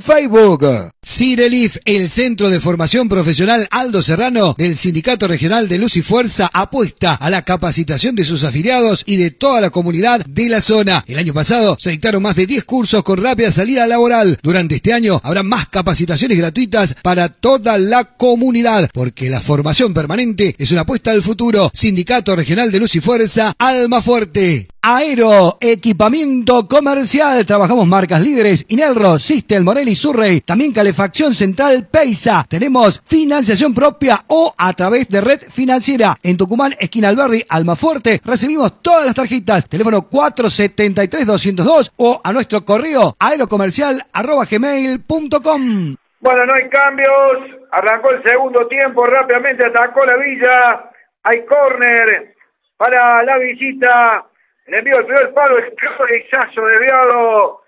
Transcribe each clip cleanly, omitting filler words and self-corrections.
Facebook. Cirelif, el Centro de Formación Profesional Aldo Serrano del Sindicato Regional de Luz y Fuerza, apuesta a la capacitación de sus afiliados y de toda la comunidad de la zona. El año pasado se dictaron más de 10 cursos con rápida salida laboral. Durante este año habrá más capacitaciones gratuitas para toda la comunidad, porque la formación permanente es una apuesta al futuro. Sindicato Regional de Luz y Fuerza, Almafuerte. Aero, equipamiento comercial. Trabajamos marcas líderes: Inelro, Sistel, Morelli, Surrey. También calefacción central Peisa. Tenemos financiación propia o a través de red financiera. En Tucumán, esquina Alberdi, Almafuerte. Recibimos todas las tarjetas. Teléfono 473-202 o a nuestro correo aerocomercial@gmail.com. Bueno, no hay cambios. Arrancó el segundo tiempo. Rápidamente atacó la Villa. Hay córner para la visita. El envío del primer palo, el cabezazo desviado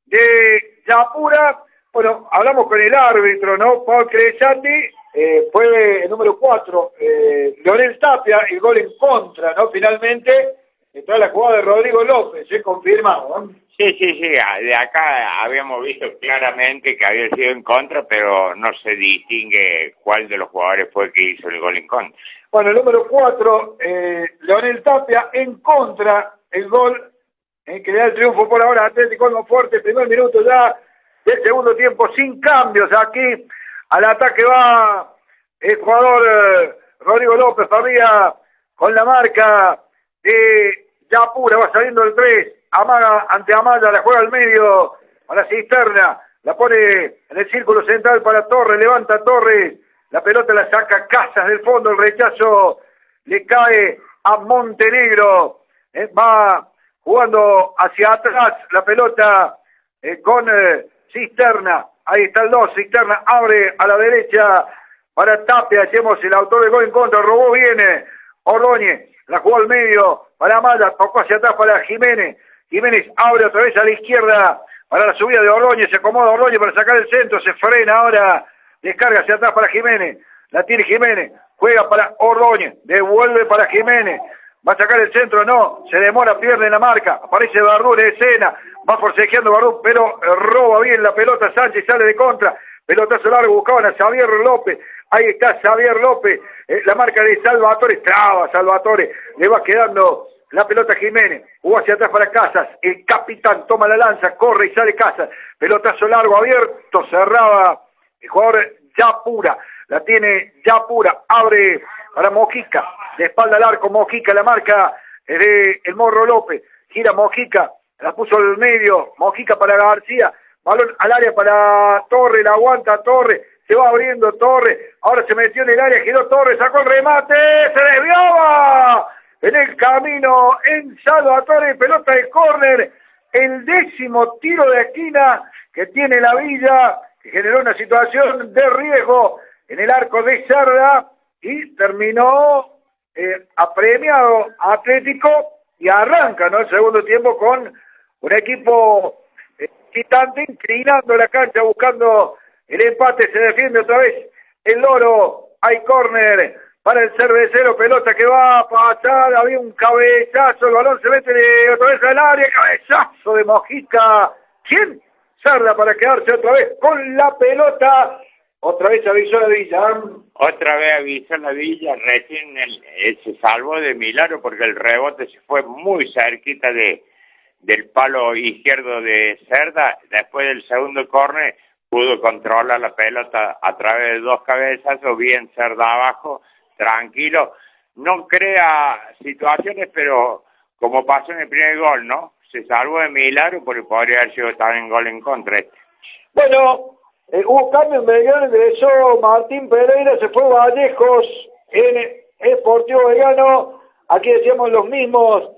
de Yapura. Bueno, hablamos con el árbitro, ¿no? Paul Cresati, fue el número 4, Leonel Tapia, el gol en contra, ¿no? Finalmente, entró la jugada de Rodrigo López, confirmado, ¿no? Sí, de acá habíamos visto claramente que había sido en contra, pero no se distingue cuál de los jugadores fue que hizo el gol en contra. Bueno, el número 4, Leonel Tapia, en contra, el gol que le da el triunfo por ahora Atlético Almafuerte. Primer minuto ya del segundo tiempo, sin cambios aquí. Al ataque va el jugador Rodrigo López Faría con la marca de Yapura, va saliendo el 3, amaga ante Amaya, la juega al medio para Cisterna, la pone en el círculo central para Torres, levanta Torres, la pelota la saca Casas del fondo, el rechazo le cae a Montenegro. Va jugando hacia atrás la pelota con Cisterna. Ahí está el 2, Cisterna abre a la derecha para Tapia. Hacemos el autor del gol en contra. Robó bien Ordóñez. La jugó al medio para Amaya. Tocó hacia atrás para Jiménez. Jiménez abre otra vez a la izquierda para la subida de Ordóñez. Se acomoda Ordóñez para sacar el centro. Se frena ahora. Descarga hacia atrás para Jiménez. La tiene Jiménez. Juega para Ordóñez. Devuelve para Jiménez. Va a sacar el centro, no, se demora, pierde en la marca, aparece Bardún en escena, va forcejeando Bardún, pero roba bien la pelota, Sánchez sale de contra, pelotazo largo, buscaban a Xavier López, ahí está Xavier López, la marca de Salvatore, traba Salvatore, le va quedando la pelota a Jiménez, jugó hacia atrás para Casas, el capitán toma la lanza, corre y sale Casas, pelotazo largo, abierto, cerraba el jugador Yapura, la tiene Yapura, abre para Mojica, de espalda al arco, Mojica, la marca de el Morro López, gira Mojica, la puso al medio, Mojica para García, balón al área para Torres, la aguanta Torres, se va abriendo Torres, ahora se metió en el área, giró Torres, sacó el remate, se desviaba en el camino en Salvatore, pelota de córner, el 10º tiro de esquina que tiene la Villa, que generó una situación de riesgo en el arco de Cerda y terminó apremiado Atlético y arranca, ¿no?, el segundo tiempo con un equipo quitante, inclinando la cancha, buscando el empate, se defiende otra vez el Loro, hay córner para el Cervecero, pelota que va a pasar, había un cabezazo, el balón se mete otra vez al área, cabezazo de Mojica, ¿quién? Cerda para quedarse otra vez con la pelota. Otra vez avisó la Villa. Otra vez avisó la Villa, recién se salvó de milagro porque el rebote se fue muy cerquita del palo izquierdo de Cerda. Después del segundo córner pudo controlar la pelota a través de 2 cabezazos, bien Cerda abajo, tranquilo. No crea situaciones, pero como pasó en el primer gol, ¿no? Se salvó de milagro porque podría haber sido también gol en contra. Bueno, hubo cambio en Belgrano, ingresó Martín Pereira, se fue Vallejos en Sportivo Belgrano. Aquí decíamos los mismos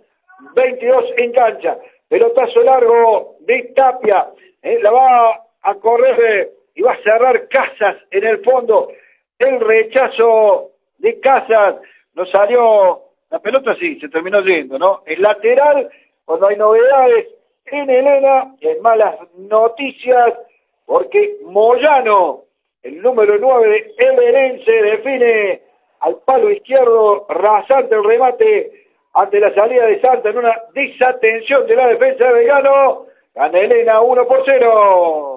22 en cancha. Pelotazo largo de Tapia, la va a correr y va a cerrar Casas en el fondo. El rechazo de Casas no salió, la pelota sí, se terminó yendo, ¿no? El lateral, cuando hay novedades en Helena, y hay malas noticias, porque Moyano, el número 9 de Eberense, define al palo izquierdo, rasante el remate ante la salida de Santa en una desatención de la defensa de Belgrano. Gana Helena 1-0.